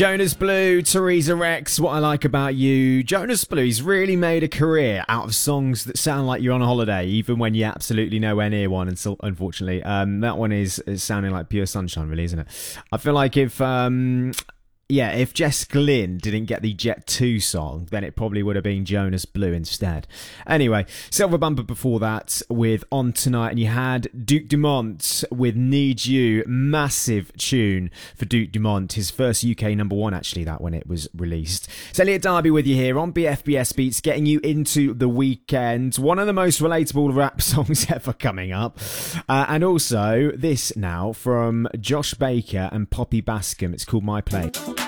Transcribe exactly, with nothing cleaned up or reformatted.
Jonas Blue, Theresa Rex, What I Like About You. Jonas Blue's really made a career out of songs that sound like you're on a holiday, even when you're absolutely nowhere near one, and so, unfortunately. Um, that one is, is sounding like pure sunshine, really, isn't it? I feel like if... Um, Yeah, if Jess Glynn didn't get the Jet two song, then it probably would have been Jonas Blue instead. Anyway, Silver Bumper before that with On Tonight, and you had Duke Dumont with Need You. Massive tune for Duke Dumont, his first U K number one, actually, that when it was released. It's Elliot Darby with you here on B F B S Beats, getting you into the weekend. One of the most relatable rap songs ever coming up. Uh, and also, this now from Josh Baker and Poppy Bascom. It's called My Play.